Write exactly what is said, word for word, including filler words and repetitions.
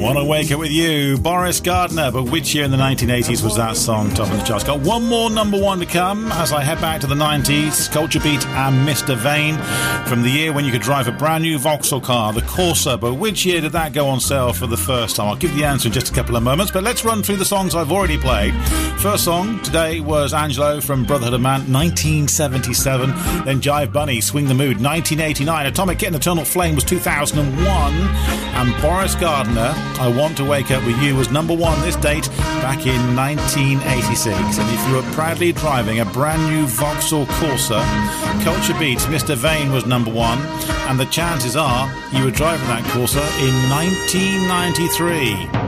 Wanna Wake Up With You, Boris Gardner. But which year in the nineteen eighties was that song top of the charts? Got one more number one to come as I head back to the nineties. Culture Beat and Mister Vain from the year when you could drive a brand new Vauxhall car, the Corsa. But which year did that go on sale for the first time? I'll give you the answer in just a couple of moments, but let's run through the songs I've already played. First song today was Angelo from Brotherhood of Man, nineteen seventy-seven. Then Jive Bunny, Swing the Mood, nineteen eighty-nine. Atomic Kitten, Eternal Flame was two thousand one. And Boris Gardner, I Want to Wake Up With You, was number one this date back in nineteen eighty-six. And if you were proudly driving a brand new Vauxhall Corsa, Culture Beats Mister Vain was number one, and the chances are you were driving that Corsa in nineteen ninety-three.